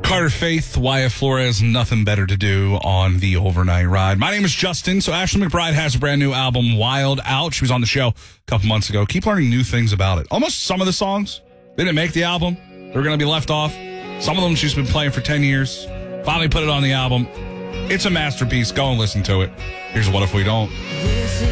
Carter Faith, Wyatt Flores, nothing better to do on the overnight ride. My name is Justin. So Ashley McBryde has a brand new album, Wild Out. She was on the show a couple months ago. Keep learning new things about it. Almost some of the songs, they didn't make the album. They're going to be left off. Some of them she's been playing for 10 years. Finally put it on the album. It's a masterpiece. Go and listen to it. Here's What If We Don't.